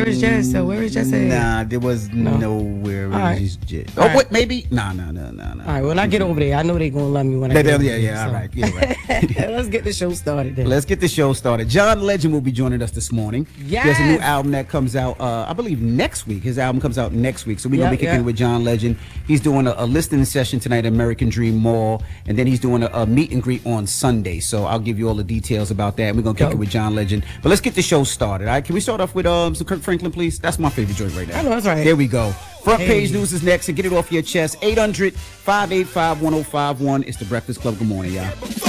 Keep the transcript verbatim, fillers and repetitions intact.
Where is Jess? So where is Jess at? Nah, there was No. nowhere. All right. Jess. All Oh, right. wait, maybe? Nah, nah, nah, nah, nah. All right, when I get over there, I know they're going to love me when I They- get they- over yeah, there. yeah, all so. right. Yeah, right. Let's get the show started then. Let's get the show started. John Legend will be joining us this morning. He has a new Yes. album that comes out, uh, I believe, next week. His album comes out next week. So we're going Yep, to be kicking yep. it with John Legend. He's doing a, a listening session tonight at American Dream Mall. And then he's doing a, a meet and greet on Sunday. So I'll give you all the details about that. We're going to kick Go. it with John Legend. But let's get the show started. All right? Can we start off with um, some Kirk Franklin, please? That's my favorite joint right now. I know, that's right. There we go. Front Hey. page news is next. And get it off your chest. eight hundred, five eight five, one oh five one. It's the Breakfast Club. Good morning, y'all.